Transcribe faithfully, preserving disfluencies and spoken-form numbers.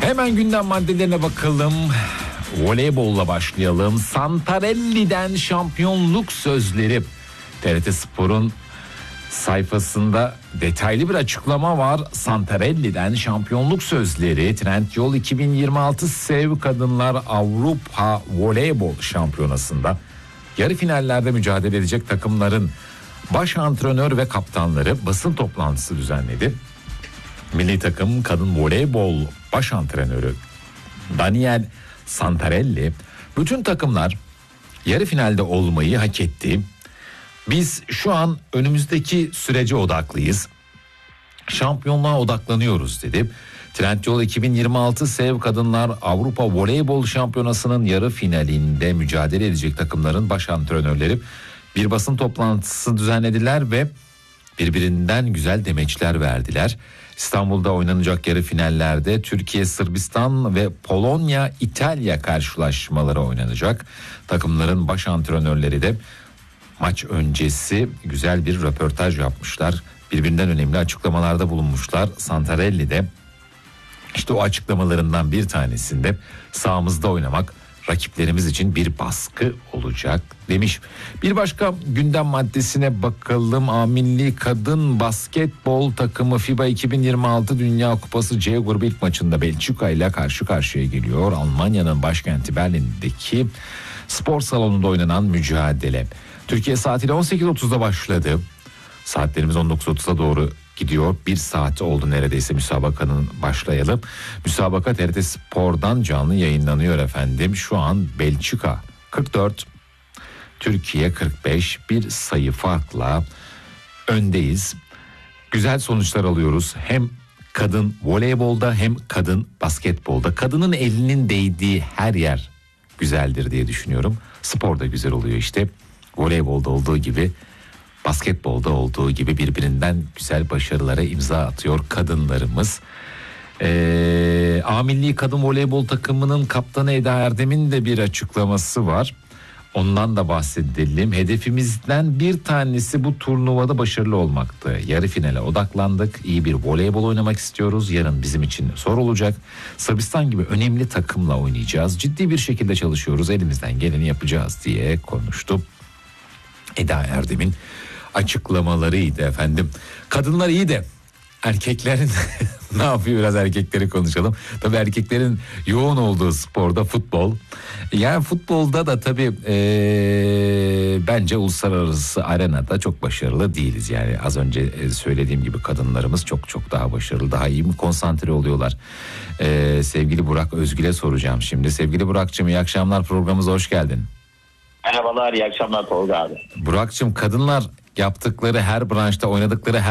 Hemen gündem maddelerine bakalım. Voleybolla başlayalım. Santarelli'den şampiyonluk sözleri. T R T Spor'un sayfasında detaylı bir açıklama var. Santarelli'den şampiyonluk sözleri. Trendyol iki bin yirmi altı Sev Kadınlar Avrupa Voleybol Şampiyonası'nda yarı finallerde mücadele edecek takımların baş antrenör ve kaptanları basın toplantısı düzenledi. Milli takım kadın voleybol baş antrenörü Daniel Santarelli, bütün takımlar yarı finalde olmayı hak etti. Biz şu an önümüzdeki sürece odaklıyız. Şampiyonluğa odaklanıyoruz dedi. Trendyol iki bin yirmi altı Sev Kadınlar Avrupa Voleybol Şampiyonası'nın yarı finalinde mücadele edecek takımların baş antrenörleri bir basın toplantısı düzenlediler ve birbirinden güzel demeçler verdiler. İstanbul'da oynanacak yarı finallerde Türkiye, Sırbistan ve Polonya, İtalya karşılaşmaları oynanacak. Takımların baş antrenörleri de maç öncesi güzel bir röportaj yapmışlar. Birbirinden önemli açıklamalarda bulunmuşlar. Santarelli de işte o açıklamalarından bir tanesinde sahamızda oynamak rakiplerimiz için bir baskı olacak demiş. Bir başka gündem maddesine bakalım. A Milli Kadın Basketbol takımı FIBA iki bin yirmi altı Dünya Kupası C grubu ilk maçında Belçika ile karşı karşıya geliyor. Almanya'nın başkenti Berlin'deki spor salonunda oynanan mücadele Türkiye saatiyle on sekiz otuzda başladı. Saatlerimiz on dokuz otuza doğru gidiyor. Bir saat oldu neredeyse müsabakanın başlayalım. Müsabaka T R T Spor'dan canlı yayınlanıyor efendim. Şu an Belçika kırk dört, Türkiye kırk beş, bir sayı farkla öndeyiz. Güzel sonuçlar alıyoruz. Hem kadın voleybolda hem kadın basketbolda. Kadının elinin değdiği her yer güzeldir diye düşünüyorum. Spor da güzel oluyor işte. Voleybolda olduğu gibi, basketbolda olduğu gibi birbirinden güzel başarılara imza atıyor kadınlarımız. Ee, A Milli Kadın Voleybol takımının kaptanı Eda Erdem'in de bir açıklaması var. Ondan da bahsedelim. Hedefimizden bir tanesi bu turnuvada başarılı olmaktı. Yarı finale odaklandık. İyi bir voleybol oynamak istiyoruz. Yarın bizim için zor olacak. Sırbistan gibi önemli takımla oynayacağız. Ciddi bir şekilde çalışıyoruz. Elimizden geleni yapacağız diye konuştu. Eda Erdem'in açıklamalarıydı efendim. Kadınlar iyi de erkeklerin ne yapıyor, biraz erkekleri konuşalım. Tabii erkeklerin yoğun olduğu sporda futbol. Yani futbolda da tabii ee, bence uluslararası arenada çok başarılı değiliz. Yani az önce söylediğim gibi kadınlarımız çok çok daha başarılı, daha iyi mi konsantre oluyorlar. Ee, sevgili Burak Özgül'e soracağım şimdi. Sevgili Burak'cığım, iyi akşamlar, programımıza hoş geldin. Merhabalar, iyi akşamlar Tolga abi. Burak'cığım, kadınlar yaptıkları her branşta, oynadıkları her